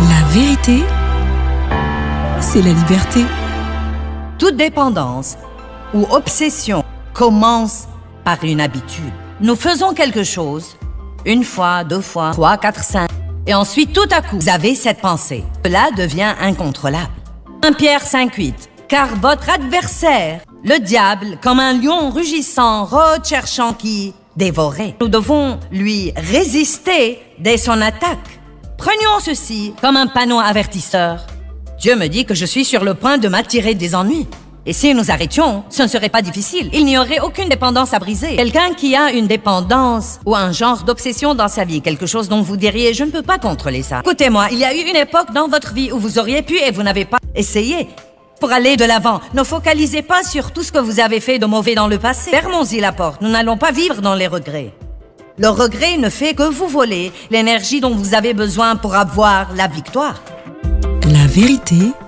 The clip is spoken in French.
La vérité, c'est la liberté. Toute dépendance ou obsession commence par une habitude. Nous faisons quelque chose, une fois, 2 fois, 3, 4, 5, et ensuite tout à coup, vous avez cette pensée. Cela devient incontrôlable. 1 Pierre 5,8. Car votre adversaire, le diable, comme un lion rugissant, rôde cherchant qui dévorer. Nous devons lui résister dès son attaque. Prenons ceci comme un panneau avertisseur. Dieu me dit que je suis sur le point de m'attirer des ennuis. Et si nous arrêtions, ce ne serait pas difficile. Il n'y aurait aucune dépendance à briser. Quelqu'un qui a une dépendance ou un genre d'obsession dans sa vie, quelque chose dont vous diriez « je ne peux pas contrôler ça ». Écoutez-moi, il y a eu une époque dans votre vie où vous auriez pu et vous n'avez pas essayé. Pour aller de l'avant, ne focalisez pas sur tout ce que vous avez fait de mauvais dans le passé. Fermons-y la porte, nous n'allons pas vivre dans les regrets. Le regret ne fait que vous voler l'énergie dont vous avez besoin pour avoir la victoire. La vérité